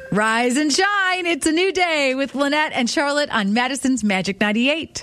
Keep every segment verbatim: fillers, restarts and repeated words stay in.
Rise and shine. It's a new day with Lynette and Charlotte on Madison's Magic ninety-eight.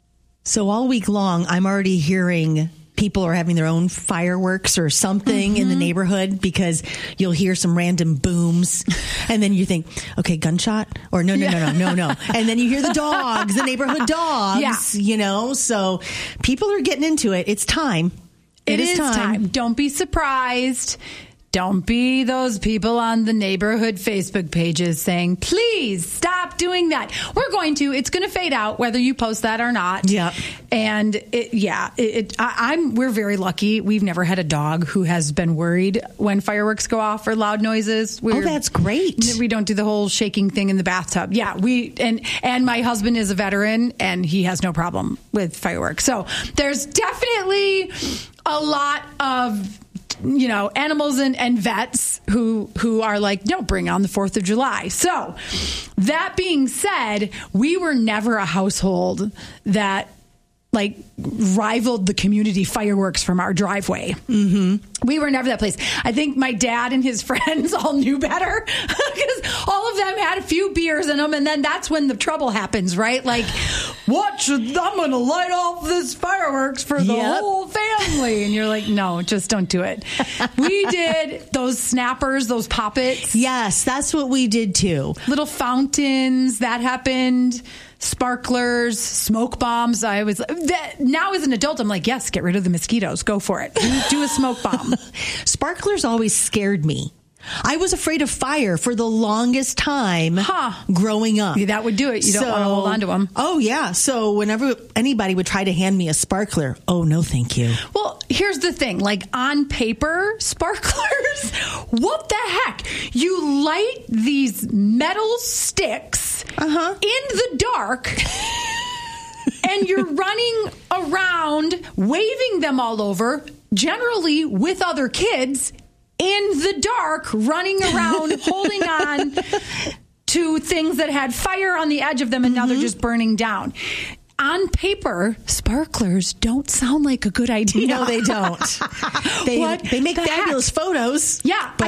So all week long, I'm already hearing people are having their own fireworks or something mm-hmm. in the neighborhood because you'll hear some random booms and then you think, okay, gunshot or no, no, yeah. no, no, no, no. And then you hear the dogs, the neighborhood dogs, yeah. you know, so people are getting into it. It's time. It, it is, is time. time. Don't be surprised. Don't be those people on the neighborhood Facebook pages saying, please stop doing that. We're going to. It's going to fade out whether you post that or not. Yeah. And it, yeah, it, it, I, I'm. We're very lucky. We've never had a dog who has been worried when fireworks go off or loud noises. We're, oh, that's great. We don't do the whole shaking thing in the bathtub. Yeah, we and and my husband is a veteran and he has no problem with fireworks. So there's definitely a lot of, you know, animals and, and vets who who are like, don't bring on the fourth of July. So that being said, we were never a household that like rivaled the community fireworks from our driveway. Mm-hmm. We were never that place. I think my dad and his friends all knew better because all of them had a few beers in them. And then that's when the trouble happens, right? Like, what should, I'm going to light off this fireworks for the yep. whole family. And you're like, no, just don't do it. We did those snappers, those poppets. Yes, that's what we did too. Little fountains, that happened. Sparklers, smoke bombs. I was that, now as an adult, I'm like, yes, get rid of the mosquitoes. Go for it. Do, do a smoke bomb. Sparklers always scared me. I was afraid of fire for the longest time huh. growing up. Yeah, that would do it. You don't so, want to hold on to them. Oh, yeah. So whenever anybody would try to hand me a sparkler, oh, no, thank you. Well, here's the thing. Like on paper, sparklers, what the heck? You light these metal sticks uh-huh. in the dark and you're running around waving them all over, generally with other kids in the dark, running around, holding on to things that had fire on the edge of them, and mm-hmm. now they're just burning down. On paper, sparklers don't sound like a good idea. No, they don't. They, what they make the fabulous heck? photos. Yeah, but